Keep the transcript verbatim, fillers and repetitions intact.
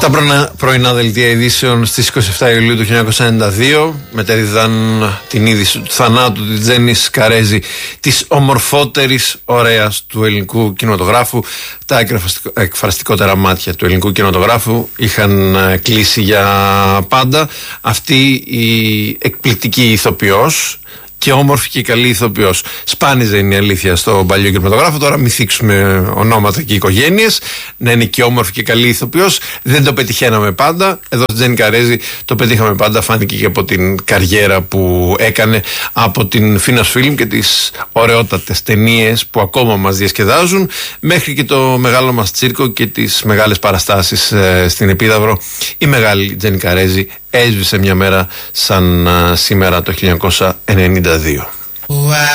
Τα πρωινά δελτία ειδήσεων στις είκοσι επτά Ιουλίου του χίλια εννιακόσια ενενήντα δύο μετέδιδαν την είδηση του θανάτου της Τζέννης Καρέζη, της ομορφότερης ωραίας του ελληνικού κινηματογράφου. Τα εκφραστικότερα μάτια του ελληνικού κινηματογράφου είχαν κλείσει για πάντα. Αυτή η εκπληκτική ηθοποιός και όμορφη και καλή ηθοποιός. Σπάνιζε, είναι η αλήθεια, στο παλιό κινηματογράφο. Τώρα μην θίξουμε ονόματα και οικογένειες. Να είναι και όμορφη και καλή ηθοποιός. Δεν το πετυχαίναμε πάντα. Εδώ στην Τζέννη Καρέζη το πετύχαμε πάντα. Φάνηκε και από την καριέρα που έκανε, από την Φίνος Φιλμ και τις ωραιότατες ταινίες που ακόμα μας διασκεδάζουν, μέχρι και το μεγάλο μας τσίρκο και τις μεγάλες παραστάσεις ε, στην Επίδαυρο. Η μεγάλη Τζέννη Καρέζη έσβησε μια μέρα σαν uh, σήμερα το χίλια εννιακόσια ενενήντα δύο.